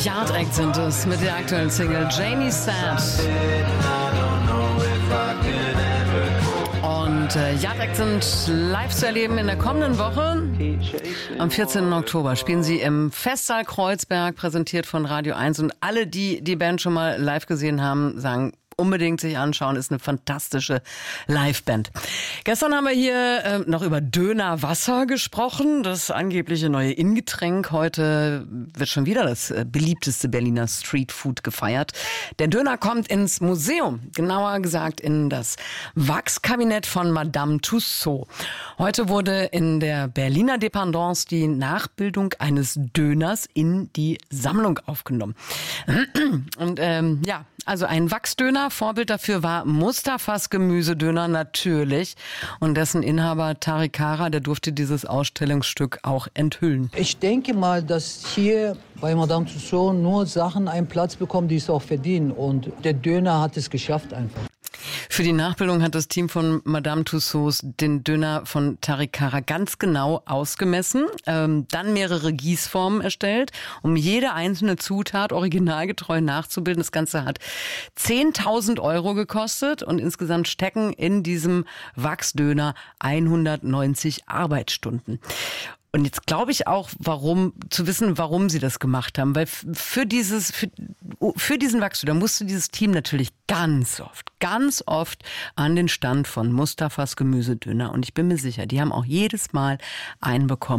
Yard Act sind es mit der aktuellen Single Jamie Sad. Und Yard Act sind live zu erleben in der kommenden Woche. Am 14. Oktober spielen sie im Festsaal Kreuzberg, präsentiert von Radio 1. Und alle, die die Band schon mal live gesehen haben, sagen, unbedingt sich anschauen, ist eine fantastische Liveband. Gestern haben wir hier noch über Dönerwasser gesprochen, das angebliche neue In-Getränk. Heute wird schon wieder das beliebteste Berliner Streetfood gefeiert. Der Döner kommt ins Museum, genauer gesagt in das Wachskabinett von Madame Tussauds. Heute wurde in der Berliner Dependance die Nachbildung eines Döners in die Sammlung aufgenommen. Und also ein Wachsdöner. Vorbild dafür war Mustafas Gemüsedöner natürlich. Und dessen Inhaber Tariq Kara, der durfte dieses Ausstellungsstück auch enthüllen. Ich denke mal, dass hier bei Madame Tussauds nur Sachen einen Platz bekommen, die es auch verdienen. Und der Döner hat es geschafft einfach. Für die Nachbildung hat das Team von Madame Tussauds den Döner von Tariq Kara ganz genau ausgemessen, dann mehrere Gießformen erstellt, um jede einzelne Zutat originalgetreu nachzubilden. Das Ganze hat 10.000 € gekostet und insgesamt stecken in diesem Wachsdöner 190 Arbeitsstunden. Und jetzt glaube ich auch, warum sie das gemacht haben. Weil für diesen Wachsdöner musste dieses Team natürlich ganz oft an den Stand von Mustafas Gemüsedöner. Und ich bin mir sicher, die haben auch jedes Mal einen bekommen.